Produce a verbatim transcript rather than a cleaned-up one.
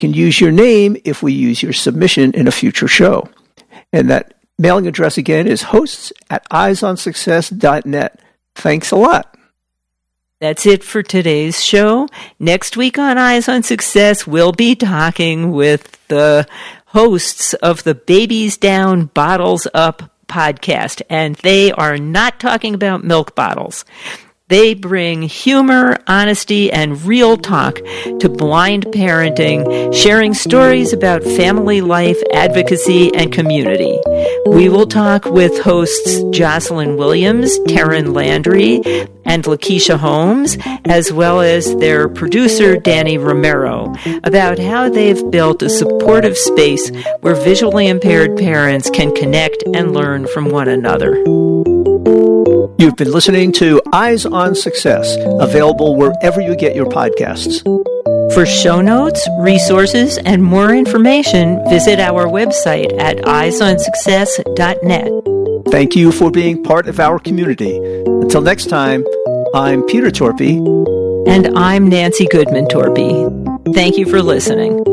You can use your name if we use your submission in a future show. And that mailing address again is hosts at eyes on success dot net. Thanks a lot. That's it for today's show. Next week on Eyes on Success, we'll be talking with the hosts of the Babies Down, Bottles Up podcast, and they are not talking about milk bottles. They bring humor, honesty, and real talk to blind parenting, sharing stories about family life, advocacy, and community. We will talk with hosts Jocelyn Williams, Taryn Landry, and Lakeisha Holmes, as well as their producer, Danny Romero, about how they've built a supportive space where visually impaired parents can connect and learn from one another. You've been listening to Eyes on Success, available wherever you get your podcasts. For show notes, resources, and more information, visit our website at eyes on success dot net. Thank you for being part of our community. Until next time, I'm Peter Torpy. And I'm Nancy Goodman Torpy. Thank you for listening.